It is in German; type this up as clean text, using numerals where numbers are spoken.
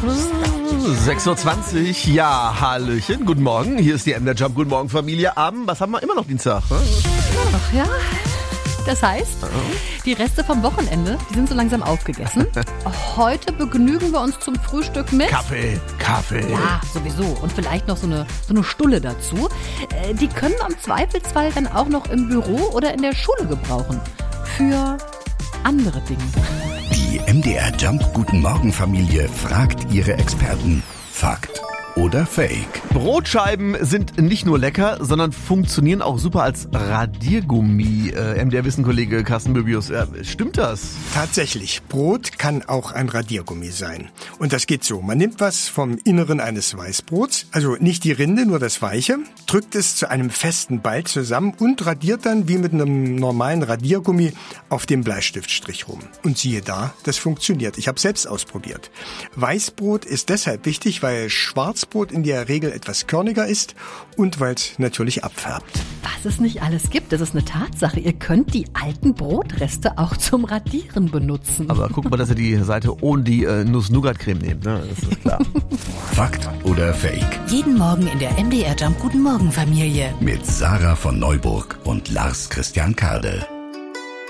6.20 Uhr, ja, hallöchen, guten Morgen, hier ist die MDR Jump, guten Morgen Familie, Abend, was haben wir immer noch Dienstag? Ne? Ach ja, das heißt, die Reste vom Wochenende, die sind so langsam aufgegessen. Heute begnügen wir uns zum Frühstück mit Kaffee. Ja, sowieso. Und vielleicht noch so eine Stulle dazu. Die können wir im Zweifelsfall dann auch noch im Büro oder in der Schule gebrauchen. Für andere Dinge. Die MDR Jump Guten Morgen Familie fragt ihre Experten. Fakt oder Fake? Brotscheiben sind nicht nur lecker, sondern funktionieren auch super als Radiergummi. MDR-Wissenkollege Carsten Möbius, stimmt das? Tatsächlich, Brot kann auch ein Radiergummi sein. Und das geht so, man nimmt was vom Inneren eines Weißbrots, also nicht die Rinde, nur das Weiche, drückt es zu einem festen Ball zusammen und radiert dann wie mit einem normalen Radiergummi auf dem Bleistiftstrich rum. Und siehe da, das funktioniert. Ich habe selbst ausprobiert. Weißbrot ist deshalb wichtig, weil Schwarzbrot in der Regel etwas körniger ist und weil es natürlich abfärbt. Was es nicht alles gibt, das ist eine Tatsache. Ihr könnt die alten Brotreste auch zum Radieren benutzen. Aber guck mal, dass ihr die Seite ohne die Nuss-Nougat-Creme nehmt, ne? Das ist klar. Fakt oder Fake? Jeden Morgen in der MDR Jump Guten Morgen Familie. Mit Sarah von Neuburg und Lars Christian Kade.